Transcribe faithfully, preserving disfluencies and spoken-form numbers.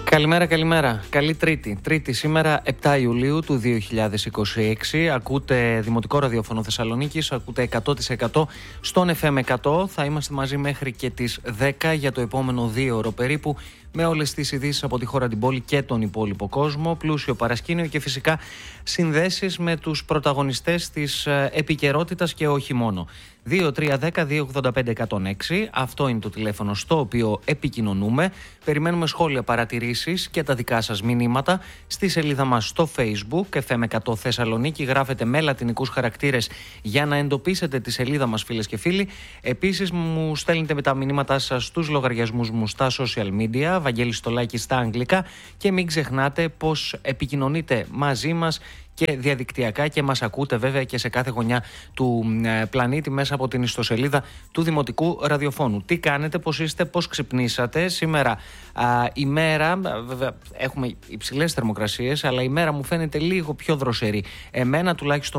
Καλημέρα, καλημέρα. Καλή Τρίτη. Τρίτη σήμερα, επτά Ιουλίου του δύο χιλιάδες είκοσι έξι. Ακούτε Δημοτικό Ραδιόφωνο Θεσσαλονίκης, ακούτε εκατό τοις εκατό στον εφ εμ εκατό. Θα είμαστε μαζί μέχρι και τις δέκα για το επόμενο δύο ώρο περίπου, με όλες τις ειδήσεις από τη χώρα, την πόλη και τον υπόλοιπο κόσμο, πλούσιο παρασκήνιο και φυσικά συνδέσεις με τους πρωταγωνιστές της επικαιρότητας και όχι μόνο. δύο τρία ένα μηδέν δύο ογδόντα πέντε εκατόν έξι, αυτό είναι το τηλέφωνο στο οποίο επικοινωνούμε. Περιμένουμε σχόλια, παρατηρήσεις και τα δικά σας μηνύματα στη σελίδα μας στο Facebook, εφ εμ εκατό Θεσσαλονίκη. Γράφετε με λατινικούς χαρακτήρες για να εντοπίσετε τη σελίδα μας, φίλες και φίλοι. Επίσης, μου στέλνετε με τα μηνύματά σας στους λογαριασμούς μου στα social media, Βαγγέλης Στολάκη στα αγγλικά, και μην ξεχνάτε πως επικοινωνείτε μαζί μας και διαδικτυακά και μας ακούτε βέβαια και σε κάθε γωνιά του ε, πλανήτη μέσα από την ιστοσελίδα του Δημοτικού Ραδιοφώνου. Τι κάνετε, πώς είστε, πώς ξυπνήσατε? Σήμερα α, η μέρα, βέβαια έχουμε υψηλές θερμοκρασίες, αλλά η μέρα μου φαίνεται λίγο πιο δροσερή. Εμένα τουλάχιστον